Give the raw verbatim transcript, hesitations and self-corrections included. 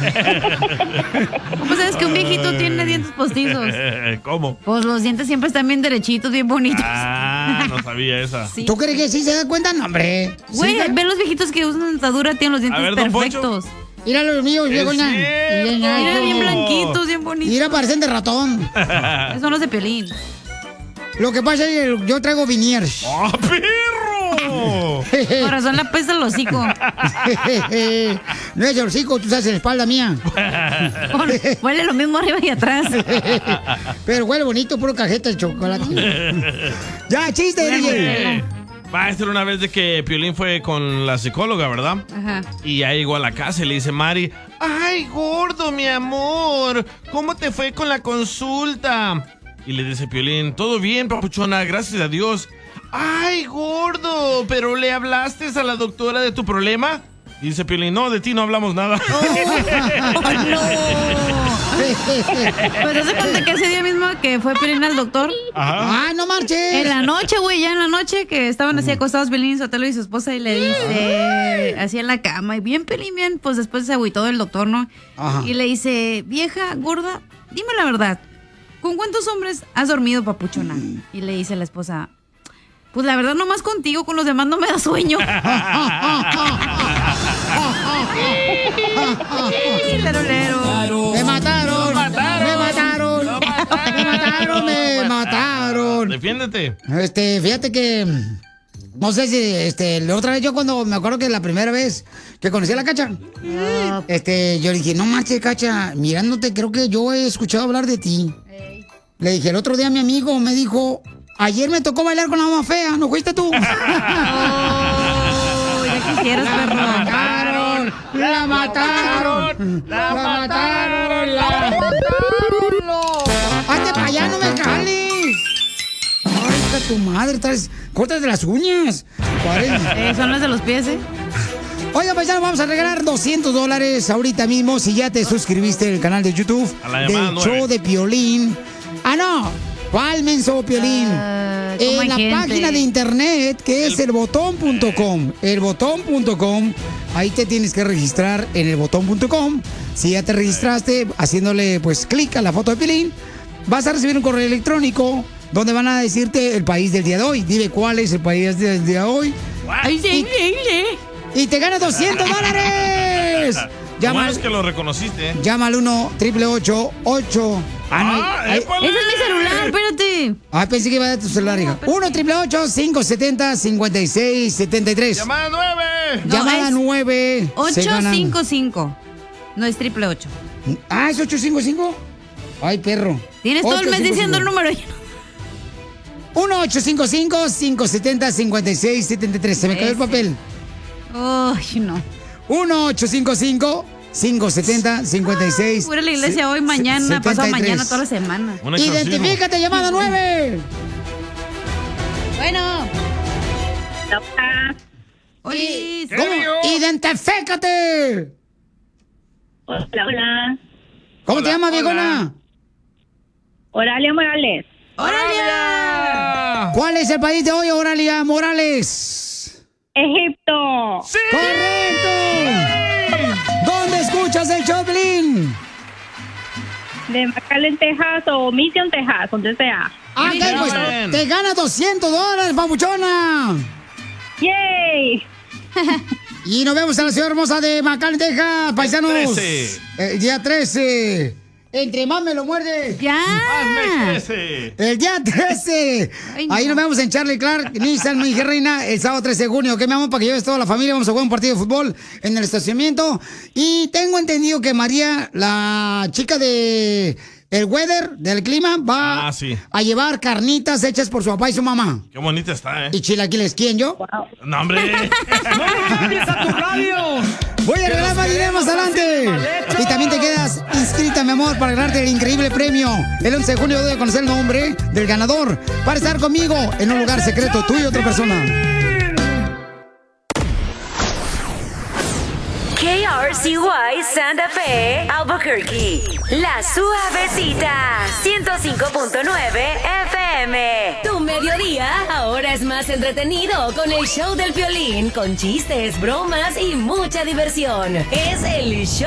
¿Cómo sabes que un viejito tiene dientes postizos? ¿Cómo? Pues los dientes siempre están bien derechitos, bien bonitos. Ah, no sabía esa. Sí. ¿Tú crees que sí se da cuenta? No, hombre. Güey, Sí, ve los viejitos que usan dentadura, tienen los dientes ver, don perfectos. mira los míos, viejo. Es Mira, cierto. Mira, bien blanquitos, bien bonitos. mira, parecen de ratón. Esos son los de Piolín. Lo que pasa es que yo traigo Viniers. ¡Oh, perro! Por razón la pesa el hocico. No es el hocico, tú estás en la espalda mía. Huele lo mismo arriba y atrás. Pero huele bonito, puro cajeta de chocolate. Ya, chiste, D J. Va a estar una vez de que Piolín fue con la psicóloga, ¿verdad? Ajá. Y ya llegó a la casa y le dice Mari, ¡ay, gordo, mi amor! ¿Cómo te fue con la consulta? Y le dice Piolín, todo bien, papuchona, gracias a Dios. ¡Ay, gordo! ¿Pero le hablaste a la doctora de tu problema? Y dice Piolín, no, de ti no hablamos nada. ¡Oh, no! Pues hace cuenta que ese día mismo que fue Piolín al doctor. Ajá. ¡Ah, no marches! En la noche, güey, ya en la noche que estaban así acostados Piolín, Sotelo y su esposa y le dice, así en la cama, y bien Piolín, bien, pues después se agüitó el doctor, ¿no? Ajá. Y le dice, vieja, gorda, dime la verdad, ¿con cuántos hombres has dormido, papuchona? Y le dice la esposa, pues la verdad nomás contigo, con los demás no me da sueño. Lero, lero. ¡Me mataron! ¡Me mataron! ¡Me mataron! ¡Me mataron! ¡Me mataron! Defiéndete. Este, fíjate que... No sé si, este, la otra vez yo cuando... Me acuerdo que la primera vez que conocí a la Cacha, este, yo le dije, no marches, Cacha, mirándote, creo que yo he escuchado hablar de ti. Ey. Le dije, el otro día mi amigo me dijo, ayer me tocó bailar con la mamá fea, ¿no fuiste tú? Oh, ya quisieras, perro. ¡La mataron! ¡La mataron! ¡La mataron! ¡La mataron! ¡Hazte para allá, no me cales! ¡Ay, hija tu madre! Traes cortas de las uñas. Eh, son las de los pies, ¿eh? Oiga, paisano, vamos a regalar doscientos dólares ahorita mismo si ya te suscribiste al canal de YouTube A la llamada del nueve. show de Piolín. ¡Ah, no! ¿Cuál menso, Piolín? Ah, ¿cómo en hay la gente? página de internet que es elbotón punto com. elbotón punto com. Ahí te tienes que registrar en elbotón punto com. Si ya te registraste haciéndole pues clic a la foto de Piolín, vas a recibir un correo electrónico donde van a decirte el país del día de hoy. Dile cuál es el país del día de hoy. Ay, sí, sí, sí. Y te ganas doscientos dólares. Lo Llama, bueno es que lo reconociste, ¿eh? llama al uno, triple ocho, ocho. Ah, no, Ah, ay- épale. Ese es mi celular, espérate. ah, pensé que iba a dar tu celular, hija. uno, triple ocho, cinco siete cero, cinco seis siete tres. ¡Llamada nueve! No, Llamada es nueve. ocho cinco cinco. No es triple ocho. Ah, ¿es ocho cinco cinco? Ay, perro. Tienes todo el mes diciendo el número. uno ocho cinco cinco, cinco siete cero, cinco seis siete tres. Se me cayó el Ese. papel. Ay, no. uno ocho cinco cinco, cinco siete cero, cinco seis. Voy a ir a la iglesia hoy, mañana, pasado mañana, toda la semana. Un exorcismo. Identifícate, llamada nueve. Bueno. Hola. Olis. ¿Cómo? ¡Identifícate! Hola, hola. ¿Cómo Hola, te llamas, hola. viejona? Oralia Morales. ¡Órale! ¿Cuál es el país de hoy, Oralia Morales? Egipto. ¡Sí! ¡Correcto! ¿Dónde escuchas el Choplin? De McAllen, Texas o Mission, Texas, donde sea. Ah, Muy ok, pues bien. te ganas doscientos dólares, papuchona. ¡Yay! Y nos vemos en la ciudad hermosa de McAllen, Texas, paisanos. trece. El día trece. Entre más me lo muerde. ¡Ya! ¡Hazme crece! El día trece. Ay, no. Ahí nos vemos en Charlie Clark, Nissan, mi hija reina, el sábado trece de junio. ¿Qué me amo para que lleves toda la familia? Vamos a jugar un partido de fútbol en el estacionamiento. Y tengo entendido que María, la chica de el weather, del clima, va Ah, sí. a llevar carnitas hechas por su papá y su mamá. Qué bonita está, ¿eh? Y chilaquiles, ¿quién, yo? No, hombre. Voy a regalar más dinero más adelante. Y también te quedas inscrita, mi amor, para ganarte el increíble premio. El once de junio voy a conocer el nombre del ganador para estar conmigo en un lugar secreto, tú y otra persona. K R C Y Santa Fe, Albuquerque. La Suavecita, ciento cinco punto nueve F M. Tu mediodía ahora es más entretenido con el show del Piolín, con chistes, bromas y mucha diversión. Es el show